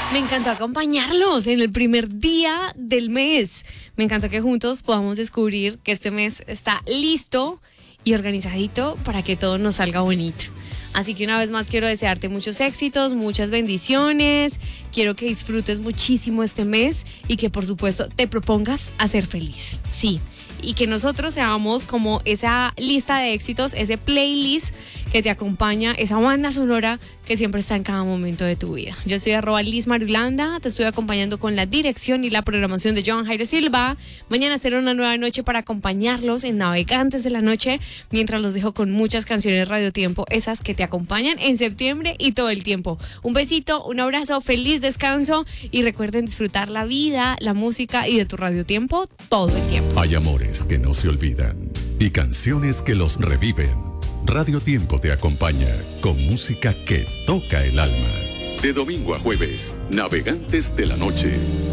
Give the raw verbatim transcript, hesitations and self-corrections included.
Me encantó acompañarlos en el primer día del mes. Me encantó que juntos podamos descubrir que este mes está listo y organizadito para que todo nos salga bonito. Así que una vez más quiero desearte muchos éxitos, muchas bendiciones. Quiero que disfrutes muchísimo este mes y que por supuesto te propongas a ser feliz. Sí. Y que nosotros seamos como esa lista de éxitos, ese playlist que te acompaña, esa banda sonora que siempre está en cada momento de tu vida. Yo soy arroba Liz Marulanda, te estoy acompañando con la dirección y la programación de Joan Jairo Silva. Mañana será una nueva noche para acompañarlos en Navegantes de la Noche, mientras los dejo con muchas canciones Radio Tiempo, esas que te acompañan en septiembre y todo el tiempo. Un besito, un abrazo, feliz descanso y recuerden disfrutar la vida, la música y de tu Radio Tiempo todo el tiempo. Hay amores que no se olvidan y canciones que los reviven. Radio Tiempo te acompaña con música que toca el alma. De domingo a jueves, Navegantes de la Noche.